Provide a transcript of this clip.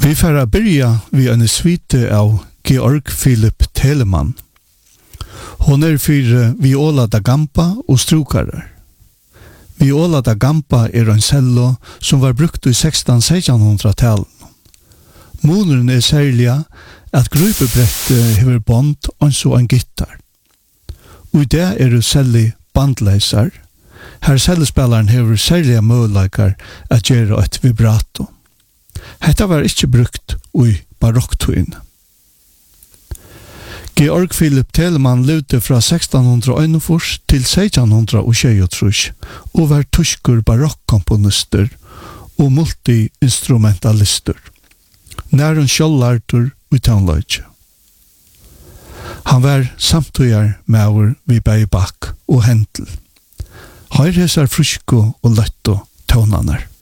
Vi får börja vid en svite av Georg Philip Telemann. Hon för viola da gamba och strukarar. Viola da gamba en cello som var brukt i 1600-1600-talen. Måneren særlig at grupebrett hever bond og så en gitar. Og i det særlig bandleiser. Her cellespilleren hever særlige muligheter at gjøre et vibrato. Hetta var ikke brukt i barokktøyene. Georg Philip Telemann levde fra 1601 til 1623 og var tyskur barokkomponister og multi-instrumentalister. Nærun sjøllartur i tøgnløyge. Han var samtøyar med vi bei Bach og Händel. Høyre hesar frusko og løtto tøgnanar.